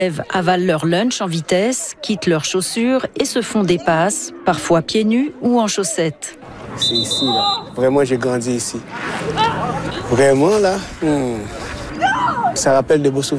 élèves avalent leur lunch en vitesse, quittent leurs chaussures et se font des passes, parfois pieds nus ou en chaussettes. C'est ici, là. Vraiment, j'ai grandi ici. Vraiment, là, ça rappelle de beaux souvenirs.